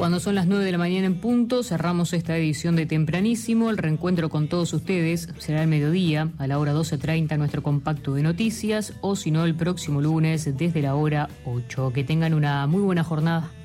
Cuando son las 9 de la mañana en punto, cerramos esta edición de Tempranísimo. El reencuentro con todos ustedes será al mediodía, a la hora 12:30, nuestro compacto de noticias, o si no, el próximo lunes desde la hora 8. Que tengan una muy buena jornada.